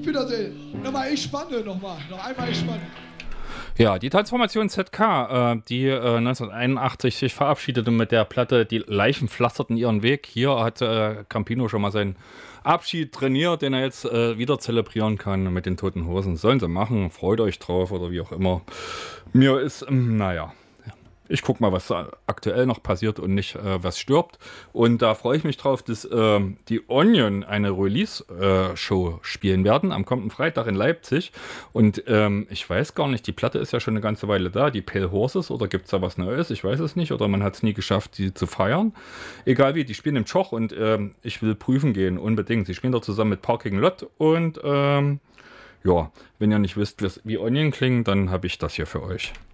Wiedersehen. Nochmal ich Spanne, noch einmal ich Spanne. Ja, die Transformation ZK, die 1981 sich verabschiedete mit der Platte Die Leichen pflasterten ihren Weg. Hier hat Campino schon mal seinen Abschied trainiert, den er jetzt wieder zelebrieren kann mit den Toten Hosen. Sollen sie machen, freut euch drauf oder wie auch immer. Mir ist, naja, ich guck mal, was aktuell noch passiert und nicht, was stirbt. Und da freue ich mich drauf, dass die Onion eine Release-Show spielen werden am kommenden Freitag in Leipzig. Und ich weiß gar nicht, die Platte ist ja schon eine ganze Weile da, die Pale Horses, oder gibt es da was Neues? Ich weiß es nicht. Oder man hat es nie geschafft, die zu feiern. Egal wie, die spielen im Tschoch und ich will prüfen gehen, unbedingt. Sie spielen dort zusammen mit Parking Lot und ja, wenn ihr nicht wisst, wie Onion klingen, dann habe ich das hier für euch.